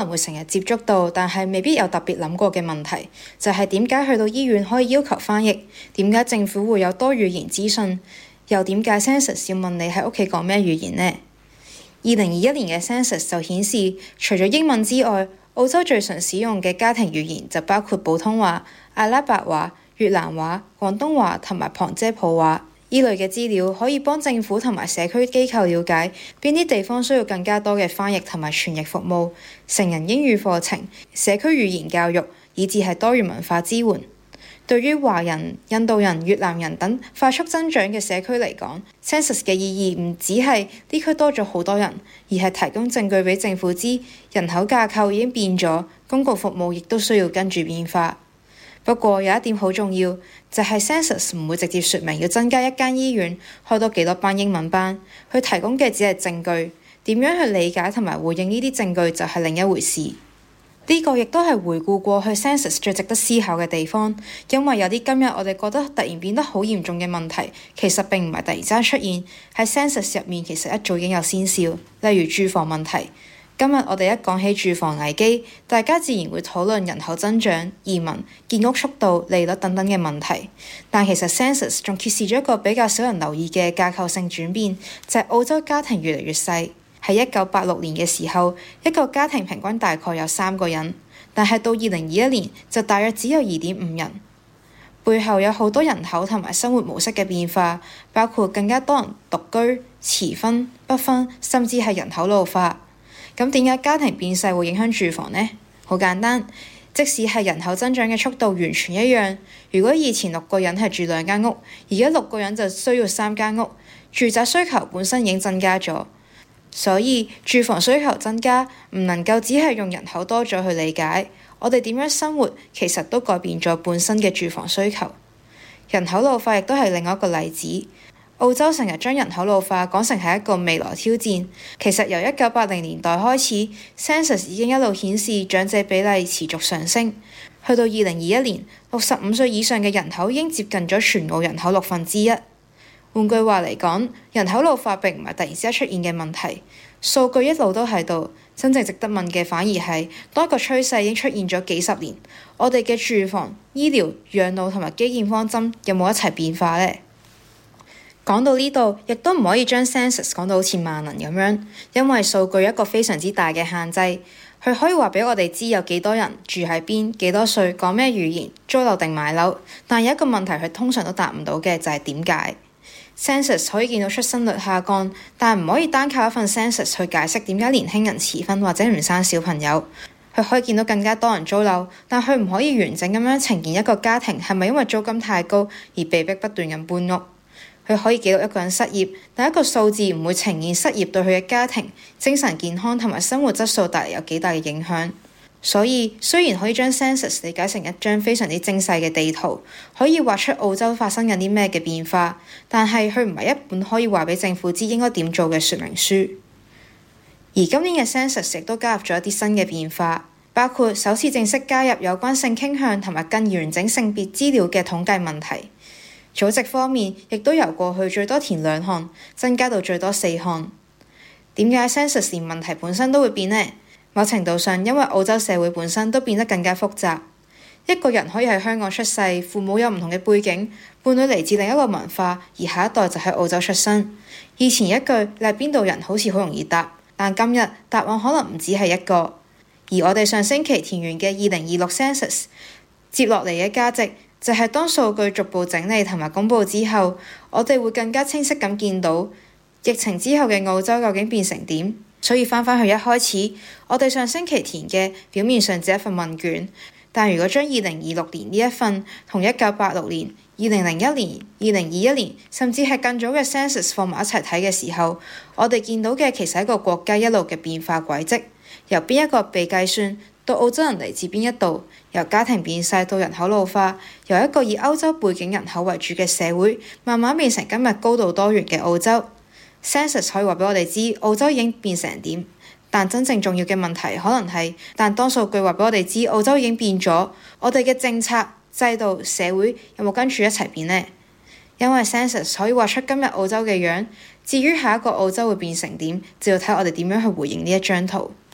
能會成日接觸到，但係未必有特別諗過嘅問題，就係點解去到醫院可以要求翻譯？點解政府會有多語言資訊？又點解 Census 要問你喺屋企講咩語言呢？2021年嘅 Census 就顯示，除咗英文之外，澳洲最常使用嘅家庭語言就包括普通話、阿拉伯話、越南話、廣東話同埋旁遮普話。依類嘅資料可以幫政府同埋社區機構了解邊啲地方需要更加多嘅翻譯同埋傳譯服務、成人英語課程、社區語言教育，以至係多元文化支援。對於華人、印度人、越南人等快速增長嘅社區嚟講， Census 嘅意義唔只係呢區多咗好多人，而係提供證據俾政府知人口架構已經變咗，公共服務亦都需要跟住變化。不過有一點好重要，就係 Census 唔會直接說明要增加一間醫院，開多幾多班英文班，佢提供嘅只係證據，點樣去理解同埋回應呢啲證據就係另一回事。呢個亦都係回顧過去 Census 最值得思考嘅地方，因為有啲今日我哋覺得突然變得好嚴重嘅問題，其實並唔係突然之間出現，喺 Census 入面其實一早已經有先兆，例如住房問題。今日我哋一講起住房危機，大家自然會討論人口增長、移民、建屋速度、利率等等嘅問題。但其實 Census 仲揭示咗一個比較少人留意嘅架構性轉變，就係澳洲家庭越嚟越細。喺1986年嘅時候，一個家庭平均大概有3個人，但係到2021年就大約只有2.5人。背後有好多人口同埋生活模式嘅變化，包括更加多人獨居、遲婚、不婚，甚至係人口老化。咁點解家庭變細會影響住房呢？好簡單，即使係人口增長嘅速度完全一樣，如果以前6個人係住2間屋，而家6個人就需要3間屋，住宅需求本身已經增加咗。所以住房需求增加唔能夠只係用人口多咗去理解，我哋點樣生活其實都改變咗本身嘅住房需求。人口老化亦都係另外一個例子。澳洲成日將人口老化講成係一個未來挑戰，其實由1980年代開始 Census 已經一路顯示長者比例持續上升，去到2021年65歲以上嘅人口已經接近咗全澳人口1/6。換句話嚟講，人口老化並唔係突然之間出現嘅問題，數據一路都喺度，真正值得問嘅反而係當一個趨勢已經出現咗幾十年，我哋嘅住房、醫療、養老同埋基建方針有冇一齊變化呢？講到呢度，亦都唔可以將 Census 講到好似萬能咁樣，因為數據有一個非常之大嘅限制，佢可以話俾我哋知有幾多人住喺邊、幾多歲、講咩語言、租樓定買樓，但有一個問題佢通常都答唔到嘅就係點解。Census 可以見到出生率下降，但唔可以單靠一份 Census 去解釋點解年輕人遲婚或者唔生小朋友。佢可以見到更加多人租樓，但佢唔可以完整咁樣呈現一個家庭係咪因為租金太高而被迫不斷咁搬屋。佢可以記錄一個人失業，但一個數字唔會呈現失業對佢嘅家庭、精神健康同埋生活質素帶嚟有幾大嘅影響。所以雖然可以將 Census 理解成一張非常之精細嘅地圖，可以畫出澳洲發生緊啲咩嘅變化，但係佢唔係一本可以話俾政府知應該點做嘅說明書。而今年嘅 Census 亦都加入咗一啲新嘅變化，包括首次正式加入有關性傾向同埋更完整性別資料嘅統計問題。組織方面亦都由過去最多填2項，增加到最多4項。點解 Census 連問題本身都會變呢？某程度上，因為澳洲社會本身都變得更加複雜。一個人可以喺香港出世，父母有唔同嘅背景，伴侶嚟自另一個文化，而下一代就喺澳洲出生。以前一句你係邊度人好似好容易答，但今日答案可能唔止係一個。而我哋上星期填完嘅2026 Census 接落嚟嘅價值，就係當數據逐步整理同埋公佈之後，我哋會更加清晰咁見到疫情之後嘅澳洲究竟變成點。所以翻去一開始，我哋上星期填嘅表面上只係一份問卷，但如果將2026年呢一份同1986年、2001年、2021年甚至係更早嘅 Census 放埋一齊睇嘅時候，我哋見到嘅其實係一個國家一路嘅變化軌跡，由邊一個被計算到澳洲人嚟自邊一度，由家庭變細到人口老化，由一個以歐洲背景人口為主嘅社會，慢慢變成今日高度多元嘅澳洲。Census 可以話俾我哋知澳洲已經變成點，但真正重要嘅問題可能係，但當數據話俾我哋知澳洲已經變咗，我哋嘅政策、制度、社會有冇跟住一齊變呢？因為 Census 可以畫出今日澳洲嘅樣，至於下一個澳洲會變成點，就要睇我哋點樣去回應呢一張圖。